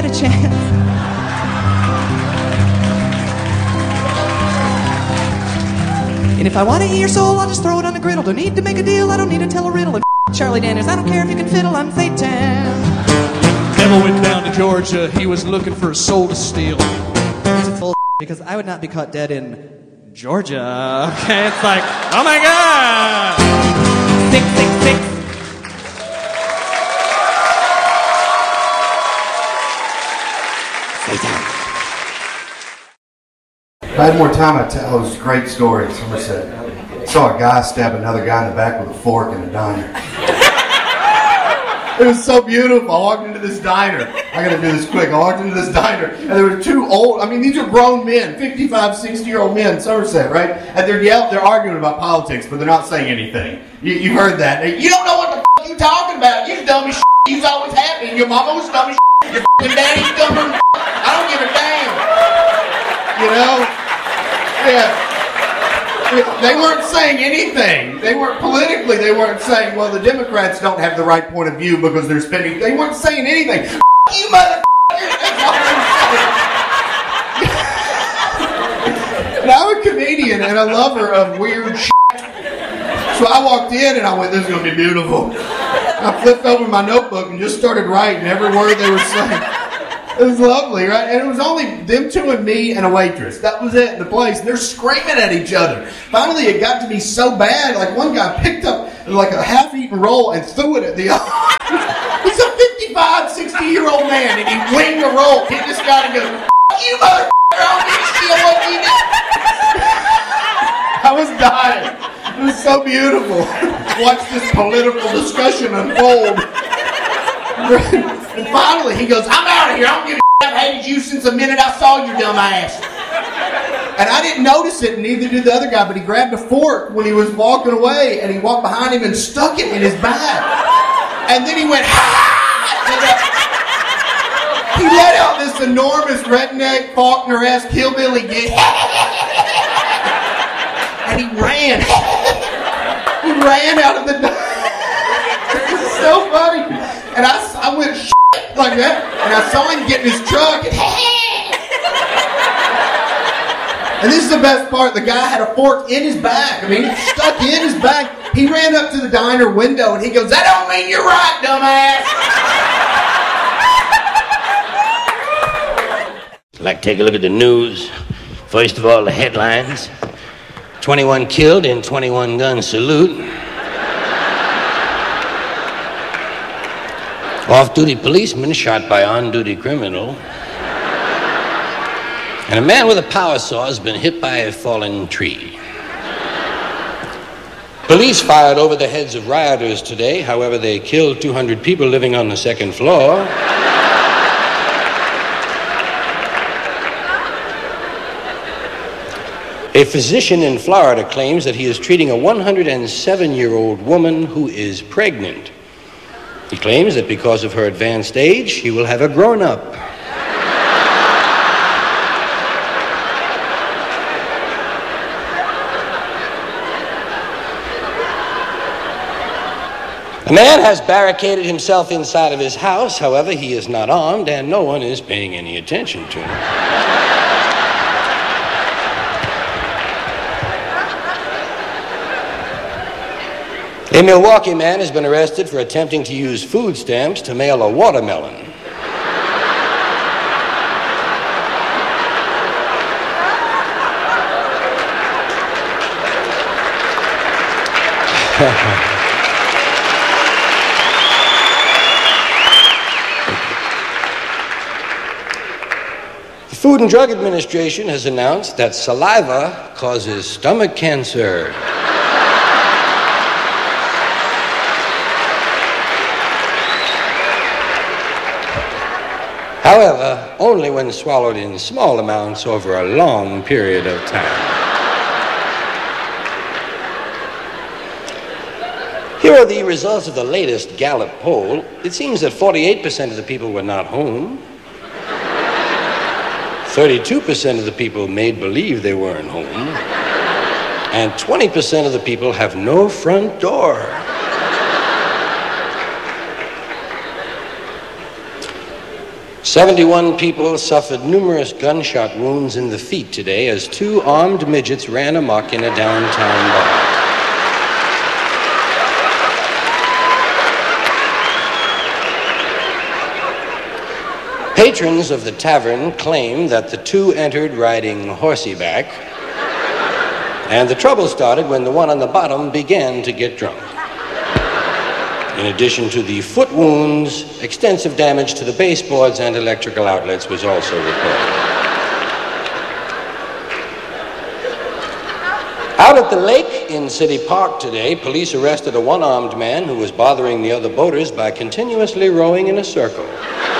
a chance. And if I want to eat your soul, I'll just throw it on the griddle. Don't need to make a deal, I don't need to tell a riddle. And Charlie Daniels, I don't care if you can fiddle, I'm Satan. Devil went down to Georgia, he was looking for a soul to steal. It's full because I would not be caught dead in Georgia. Okay, it's like, oh my God! 666. If I had more time, I'd tell those great stories. Somerset. I saw a guy stab another guy in the back with a fork in a diner. It was so beautiful. I walked into this diner. I gotta do this quick. I walked into this diner, and there were two old, these are grown men, 55, 60-year-old men, Somerset, right? And they're arguing about politics, but they're not saying anything. You've heard that. You don't know what the f*** you talking about. You dumb as shit. You always have been. Your mama was dumb as shit. Your f***ing daddy's dumb as shit. I don't give a damn. You know? Yeah. They weren't saying anything. They weren't saying, well, the Democrats don't have the right point of view because they're spending. They weren't saying anything. F*** you, motherfucker. That's all they were saying. And I'm a comedian and a lover of weird shit. So I walked in and I went, this is going to be beautiful. I flipped over my notebook and just started writing every word they were saying. It was lovely, right? And it was only them two and me and a waitress. That was it in the place. And they're screaming at each other. Finally, it got to be so bad, like one guy picked up like a half-eaten roll and threw it at the other. He's a 55, 60-year-old man, and he winged the roll, hit this guy and goes, you motherfucker, I don't need to steal what you did. I was dying. It was so beautiful. Watch this political discussion unfold. And finally, he goes, I'm out of here. I don't give a shit. I've hated you since the minute I saw your dumb ass. And I didn't notice it, and neither did the other guy, but he grabbed a fork when he was walking away, and he walked behind him and stuck it in his bag. And then he went, he let out this enormous redneck, Faulkner-esque hillbilly gig. And he ran. He ran out of the door. It was so funny. And I went like that, and I saw him get in his truck, and this is the best part, the guy had a fork in his back. It stuck in his back. He ran up to the diner window, and he goes, that don't mean you're right, dumbass. I'd like to take a look at the news. First of all, the headlines. 21 killed in 21 gun salute. Off-duty policeman shot by on-duty criminal. And a man with a power saw has been hit by a fallen tree. Police fired over the heads of rioters today. However, they killed 200 people living on the second floor. A physician in Florida claims that he is treating a 107-year-old woman who is pregnant. He claims that because of her advanced age, she will have a grown-up. A man has barricaded himself inside of his house. However, he is not armed, and no one is paying any attention to him. A Milwaukee man has been arrested for attempting to use food stamps to mail a watermelon. The Food and Drug Administration has announced that saliva causes stomach cancer. However, only when swallowed in small amounts over a long period of time. Here are the results of the latest Gallup poll. It seems that 48% of the people were not home. 32% of the people made believe they weren't home. And 20% of the people have no front door. 71 people suffered numerous gunshot wounds in the feet today as two armed midgets ran amok in a downtown bar. Patrons of the tavern claim that the two entered riding horseback, and the trouble started when the one on the bottom began to get drunk. In addition to the foot wounds, extensive damage to the baseboards and electrical outlets was also reported. Out at the lake in City Park today, police arrested a one-armed man who was bothering the other boaters by continuously rowing in a circle.